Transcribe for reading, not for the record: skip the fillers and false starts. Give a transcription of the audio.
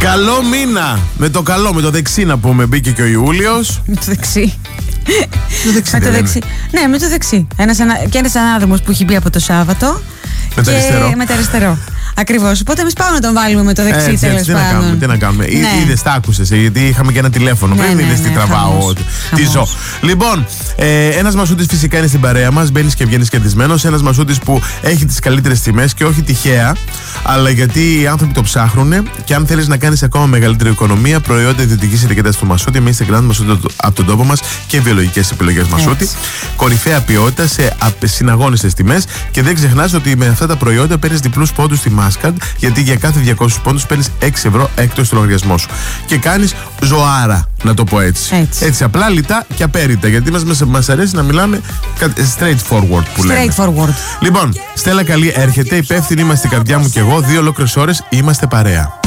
Καλό μήνα. Με το καλό, με το δεξί να πούμε. Μπήκε και ο Ιούλιος. Με το δεξί. Με το δεξί. Ναι, με το δεξί. Και ένας ανάδρομος που έχει μπει από το Σάββατο. Με το αριστερό. Με το αριστερό. Ακριβώς. Οπότε εμείς πάμε να τον βάλουμε με το δεξί, τέλος πάντων. Τι να κάνουμε. Ναι. Είδες, τα άκουσες, γιατί είχαμε και ένα τηλέφωνο. Πριν είδες τι τραβάω. Τι ζω. Λοιπόν, ένας Μασούτης φυσικά είναι στην παρέα μας. Μπαίνεις και βγαίνεις κερδισμένος. Ένας Μασούτης που έχει τις καλύτερες τιμές και όχι τυχαία, αλλά γιατί οι άνθρωποι το ψάχνουν. Και αν θέλεις να κάνεις ακόμα μεγαλύτερη οικονομία, προϊόντα ιδιωτικής ετικέτας του Μασούτη, με Instagram Μασούτη από τον τόπο μας και βιολογικές επιλογές Μασούτη. Κορυφαία ποιότητα σε συναγώνιστες τιμές. Και δεν ξεχνάς ότι με αυτά τα προϊόντα παίρνεις διπλούς πόντους στη Mastercard, γιατί για κάθε 200 πόντους παίρνεις 6 ευρώ έκτος στο λογαριασμό σου. Και κάνεις ζωάρα, να το πω έτσι. Έτσι απλά, λιτά και απέριτα. Γιατί μας αρέσει να μιλάμε straightforward που λέμε. Straightforward. Λοιπόν, Στέλλα Καλή έρχεται. Υπεύθυνοι είμαστε η καρδιά μου και εγώ. 2 ολόκληρες ώρες είμαστε παρέα.